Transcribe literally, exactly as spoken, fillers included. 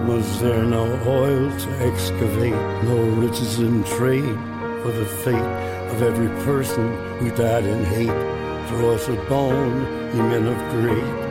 Was there no oil to excavate, no riches in trade, for the fate of every person who died in hate? Throw us a bone, ye men of great.